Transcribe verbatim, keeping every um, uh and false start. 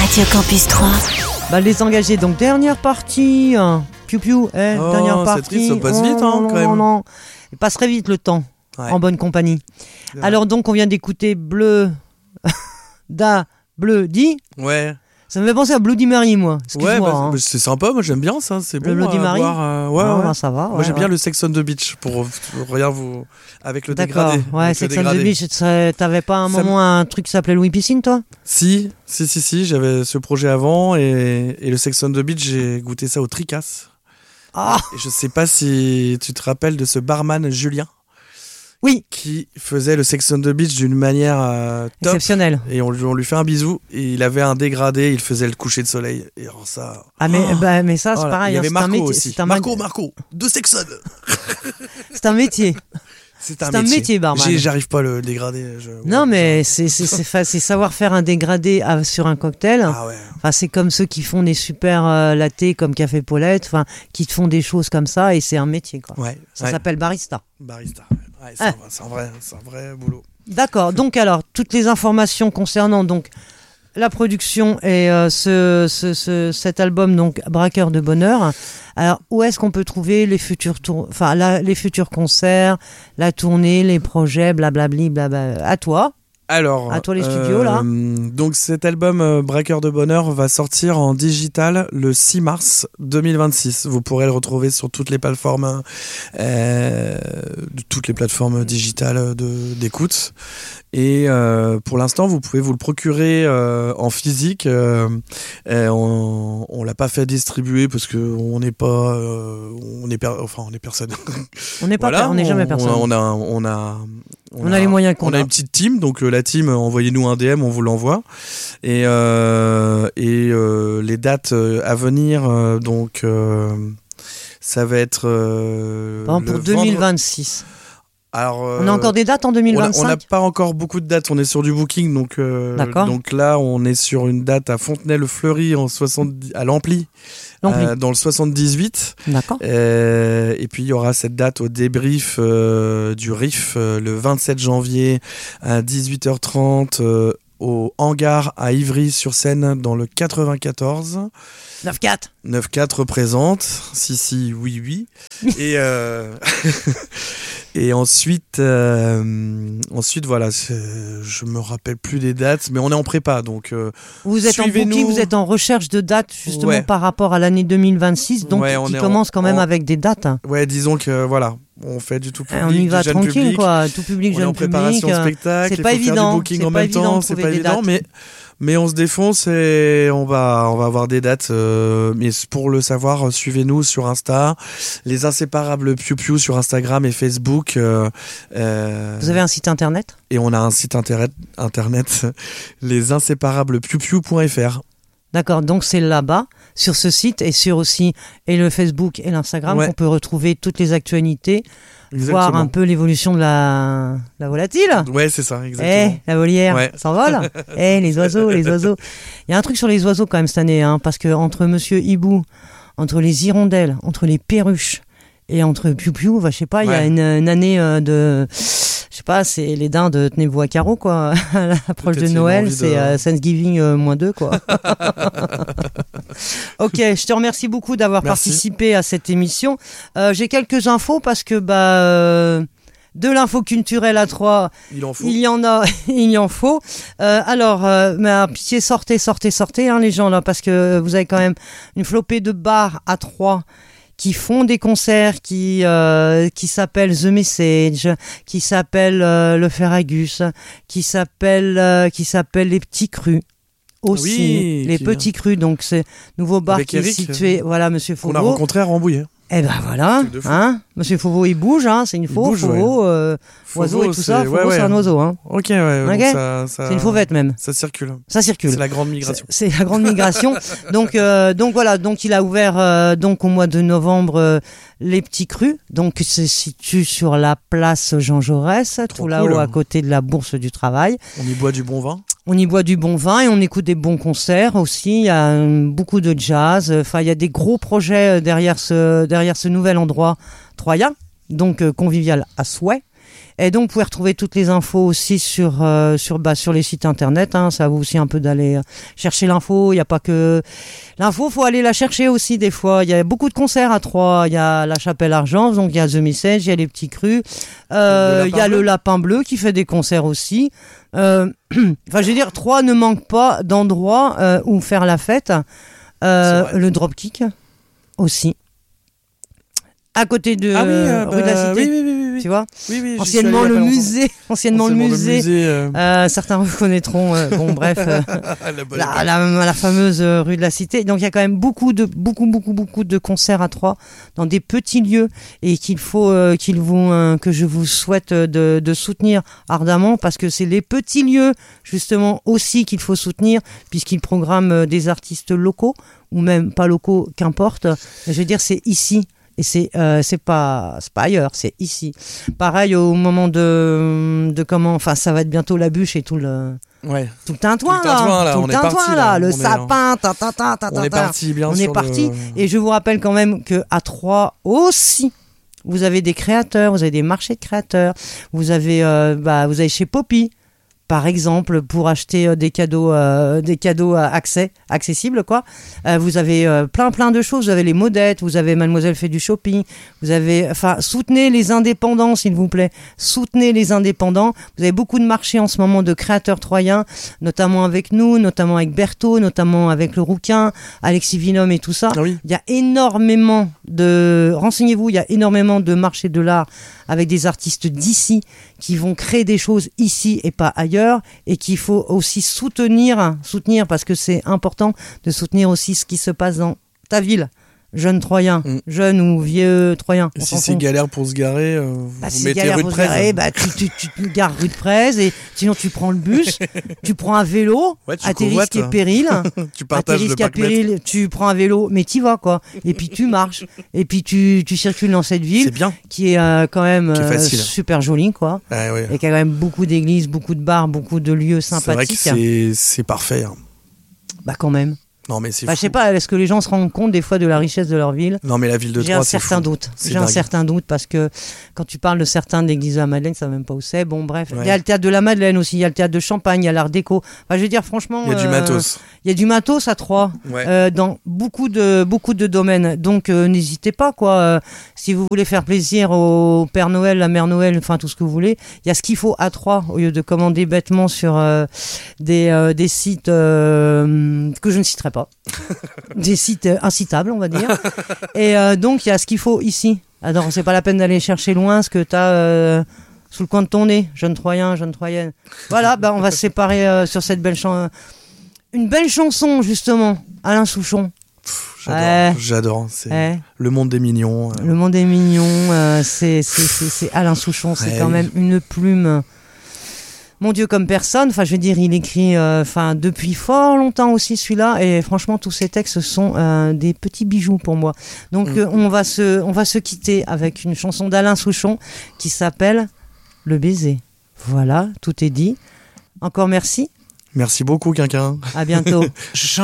Radio Campus trois. Bah, les engagés, donc dernière partie. Hein. Piu piu, eh, oh, dernière partie. C'est triste, ça passe vite, hein, non, quand même. Non, non. Il passe très vite le temps, ouais. En bonne compagnie. Ouais. Alors donc, on vient d'écouter Bleu, Da, Bleu, Di. Ouais. Ça me fait penser à Bloody Mary, moi. Ouais, bah, hein. c'est sympa, moi j'aime bien ça, c'est bon. Le Bloody Mary. Euh, ouais, ah, ouais. bah, ça va. Moi ouais, j'aime ouais. bien le Sex on the Beach pour, pour rien vous avec le D'accord. dégradé. Ouais, Sex on the Beach. T'avais pas un ça moment m... un truc qui s'appelait Louis Piscine, toi? Si, si, si, si. J'avais ce projet avant et, et le Sex on the Beach, j'ai goûté ça au Tricas. Ah. Et je sais pas si tu te rappelles de ce barman Julien. Oui. Qui faisait le Sex on the Beach d'une manière euh, top. Exceptionnelle. Et on, on lui fait un bisou. Et il avait un dégradé, il faisait le coucher de soleil. Et alors ça. Ah, mais, oh bah, mais ça, c'est voilà. pareil. Il y avait hein, Marco un métier, aussi. Un Marco, Marco, de Sexon. C'est un métier. C'est un, c'est un métier, métier barman. J'ai, j'arrive pas à le dégrader. Je... Non, ouais, mais c'est, c'est, c'est, c'est, c'est savoir faire un dégradé à, sur un cocktail. Ah ouais. Enfin, c'est comme ceux qui font des super euh, lattés comme Café Paulette, enfin, qui te font des choses comme ça, et c'est un métier, quoi. Ouais. Ça ouais. s'appelle barista. Barista. Ouais, c'est, ah. un, c'est, un vrai, c'est un vrai boulot. D'accord. Donc alors, toutes les informations concernant donc la production et euh, ce, ce, ce, cet album donc Braqueur de Bonheur. Alors, où est-ce qu'on peut trouver les futurs tour... enfin la, les futurs concerts, la tournée, les projets, blablabli, blabla. À toi. Alors, à toi les studios euh, là. Donc cet album euh, Braqueur de Bonheur va sortir en digital le six mars deux mille vingt-six. Vous pourrez le retrouver sur toutes les plateformes, euh, toutes les plateformes digitales de, d'écoute. Et euh, pour l'instant, vous pouvez vous le procurer euh, en physique. Euh, on, on l'a pas fait distribuer parce que on n'est pas, euh, on est, per, enfin on est personne. On n'est pas, voilà, on n'est jamais personne. On a, on a, on a, on a, a les moyens qu'on on a. On a une petite team, donc euh, la team, envoyez-nous un D M, on vous l'envoie. Et euh, et euh, les dates à venir, euh, donc euh, ça va être euh, bon, pour deux mille vingt-six. Vendre... Alors, euh, on a encore des dates en deux mille vingt-cinq. On n'a pas encore beaucoup de dates. On est sur du booking, donc euh, donc là on est sur une date à Fontenay-le-Fleury en soixante-dix à l'Ampli, euh, dans le soixante-dix-huit. D'accord. Euh, et puis il y aura cette date au débrief euh, du R I F euh, le vingt-sept janvier à dix-huit heures trente euh, au hangar à Ivry-sur-Seine dans le quatre-vingt-quatorze. neuf quatre. neuf quatre représente. Si, si, oui, oui. Et, euh... et ensuite, euh... ensuite, voilà, c'est... je me rappelle plus des dates, mais on est en prépa. Donc, euh... vous êtes en booking, vous êtes en recherche de dates, justement, ouais. par rapport à l'année deux mille vingt-six, donc ouais, qui commence en... quand même en... avec des dates. Ouais, disons que, voilà. On fait du tout public, on y va du jeune tranquille, public. Quoi. Tout public, on jeune est en préparation public. de spectacle. C'est pas il faut évident. Faire du booking c'est en pas même évident temps, c'est pas évident, dates. mais mais on se défonce et on va on va avoir des dates. Euh, mais pour le savoir, suivez-nous sur Insta, les inséparables Piu Piu sur Instagram et Facebook. Euh, euh, Vous avez un site internet ? Et on a un site internet, internet les inséparables piu piu point f r. D'accord, donc c'est là-bas, sur ce site et sur aussi et le Facebook et l'Instagram ouais. qu'on peut retrouver toutes les actualités, exactement. Voir un peu l'évolution de la, la volatile. Ouais, c'est ça, exactement. Eh, la volière, ouais. s'envole. Eh, les oiseaux, les oiseaux. Il y a un truc sur les oiseaux quand même cette année, hein, parce que entre Monsieur Hibou, entre les hirondelles, entre les perruches et entre Piu Piu, bah, je sais pas, il ouais. y a une, une année euh, de... Je sais pas, c'est les dindes, tenez-vous à carreau, quoi. À l'approche de Noël, c'est de... euh, Thanksgiving euh, moins deux, quoi. Ok, je te remercie beaucoup d'avoir Merci. participé à cette émission. Euh, j'ai quelques infos parce que, bah, euh, de l'info culturelle à trois, il, en faut. il y en a, il y en faut. Euh, alors, euh, mais pitié, sortez, sortez, sortez, hein, les gens, là, parce que vous avez quand même une flopée de bars à trois qui font des concerts qui euh, qui s'appellent The Message, qui s'appellent euh, Le Ferragus, qui s'appellent euh, qui s'appellent Les Petits Crus aussi, oui, les Petits Crus. Donc c'est nouveau bar Avec qui Eric, est situé, voilà, Monsieur Fauveau. On a rencontré à Rambouillet. Eh ben voilà, hein, Monsieur Fauveau il bouge, hein, c'est une faux, Fauveau, ouais. euh, oiseau et tout ça. Fauveau ouais, ouais. c'est un oiseau, hein. Ok, ouais. Okay. Donc ça, ça, c'est une fauvette même. Ça circule. Ça circule. C'est la grande migration. C'est, c'est la grande migration. donc, euh, donc voilà, donc il a ouvert euh, donc au mois de novembre euh, les Petits Crus. Donc se situe sur la place Jean Jaurès, Trop tout là-haut cool. à côté de la Bourse du Travail. On y boit du bon vin. On y boit du bon vin et on écoute des bons concerts aussi. Il y a euh, beaucoup de jazz. Enfin, il y a des gros projets derrière ce derrière ce nouvel endroit troyen, donc euh, convivial à souhait. Et donc, vous pouvez retrouver toutes les infos aussi sur euh, sur bah, sur les sites internet. Hein. Ça vaut aussi un peu d'aller euh, chercher l'info. Il n'y a pas que l'info, faut aller la chercher aussi des fois. Il y a beaucoup de concerts à Troyes. Il y a la Chapelle Argent, donc il y a The Message, il y a les Petits Crus. Euh, il y a le Lapin Bleu qui fait des concerts aussi. Euh, enfin, je veux dire, Troyes ne manque pas d'endroits euh, où faire la fête. Euh, le Dropkick aussi. À côté de ah oui, euh, rue de la bah, Cité, oui, oui, oui, oui. tu vois. Oui, oui, anciennement le musée, anciennement le musée. Le musée euh... Euh, certains reconnaîtront. Euh, bon, bref, euh, la, la, la fameuse rue de la Cité. Donc il y a quand même beaucoup de beaucoup beaucoup beaucoup de concerts à Troyes dans des petits lieux et qu'il faut euh, qu'il vous euh, que je vous souhaite de, de soutenir ardemment parce que c'est les petits lieux justement aussi qu'il faut soutenir puisqu'ils programment des artistes locaux ou même pas locaux, qu'importe. Je veux dire, c'est ici. Et c'est euh, c'est pas c'est pas ailleurs, c'est ici. Pareil au moment de de comment, enfin ça va être bientôt la bûche et tout le ouais. tout le tintouin tout le tintouin, là, tout on le est tintouin parti, là, là, le on sapin, est, ta, ta, ta, ta, on est parti bien on sur est parti. Le... Et je vous rappelle quand même que à Troyes aussi, vous avez des créateurs, vous avez des marchés de créateurs, vous avez euh, bah vous avez chez Poppy. Par exemple, pour acheter euh, des cadeaux, euh, des cadeaux à accès, accessibles, quoi. Euh, vous avez euh, plein, plein de choses. Vous avez les modettes, vous avez Mademoiselle fait du shopping. Vous avez, enfin, soutenez les indépendants, s'il vous plaît. Soutenez les indépendants. Vous avez beaucoup de marchés en ce moment de créateurs troyens, notamment avec nous, notamment avec Berthaud, notamment avec le Rouquin, Alexis Vinum et tout ça. Ah oui. Il y a énormément de, renseignez-vous, il y a énormément de marchés de l'art avec des artistes d'ici qui vont créer des choses ici et pas ailleurs, et qu'il faut aussi soutenir, soutenir parce que c'est important de soutenir aussi ce qui se passe dans ta ville. Jeune Troyen, mm. jeune ou vieux Troyen. Et si c'est galère pour se garer, euh, bah, vous si mettez rue de Prèze. Garer, bah, tu, tu, tu te gares rue de Prèze et sinon tu prends le bus, tu prends un vélo, ouais, à tes risques et périls. Tu partages le parc péril, tu prends un vélo, mais t'y vas quoi. Et puis tu marches. Et puis tu, tu circules dans cette ville bien. qui est euh, quand même est euh, super jolie quoi. Ah, ouais. Et qui a quand même beaucoup d'églises, beaucoup de bars, beaucoup de lieux sympathiques. C'est vrai que c'est, c'est parfait. Hein. Bah quand même. Non, mais c'est bah, je sais pas, est-ce que les gens se rendent compte des fois de la richesse de leur ville? Non, mais la ville de J'ai Troyes, un certain fou. doute. C'est J'ai dingue. un certain doute parce que quand tu parles de certains de l'église de la Madeleine, ça ne même pas où c'est. Bon, bref. Ouais. Il y a le théâtre de la Madeleine aussi, il y a le théâtre de Champagne, il y a l'art déco. Enfin, je veux dire, franchement. Il y a du euh, matos. Il y a du matos à Troyes, ouais. euh, dans beaucoup de, beaucoup de domaines. Donc, euh, n'hésitez pas, quoi. Euh, si vous voulez faire plaisir au Père Noël, la Mère Noël, enfin, tout ce que vous voulez, il y a ce qu'il faut à Troyes au lieu de commander bêtement sur euh, des, euh, des sites euh, que je ne citerai pas. Des sites euh, incitables, on va dire. Et euh, donc, il y a ce qu'il faut ici. Alors, c'est pas la peine d'aller chercher loin ce que tu as euh, sous le coin de ton nez, jeune Troyen, jeune Troyenne. Voilà, bah, on va se séparer euh, sur cette belle chanson. Une belle chanson, justement, Alain Souchon. Pff, j'adore, ouais. j'adore. C'est ouais. Le monde des mignons. Euh... Le monde des mignons, euh, c'est, c'est, c'est, c'est Alain Souchon, c'est ouais. quand même une plume. Mon Dieu, comme personne. Enfin, je veux dire, il écrit euh, enfin, depuis fort longtemps aussi, celui-là. Et franchement, tous ces textes sont euh, des petits bijoux pour moi. Donc, mmh. euh, on, va se, on va se quitter avec une chanson d'Alain Souchon qui s'appelle Le baiser. Voilà, tout est dit. Encore merci. Merci beaucoup, Quinquin. À bientôt.